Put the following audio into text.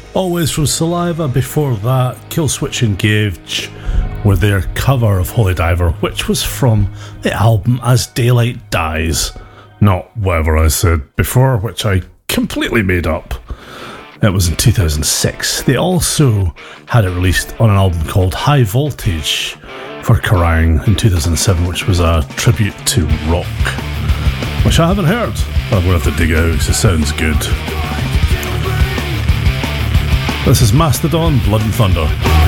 Always from Saliva. Before that, Killswitch Engage with their cover of Holy Diver, which was from the album As Daylight Dies. Not whatever I said before, which I completely made up. It was in 2006. They also had it released on an album called High Voltage for Kerrang in 2007, which was a tribute to rock, which I haven't heard, but I'm going to have to dig it out because it sounds good. This is Mastodon, Blood and Thunder.